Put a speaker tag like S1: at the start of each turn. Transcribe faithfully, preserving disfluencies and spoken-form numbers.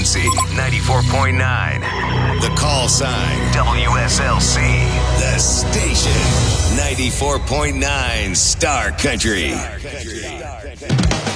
S1: frequency, ninety-four point nine. The call sign, W S L C. The station, ninety-four point nine Star Country.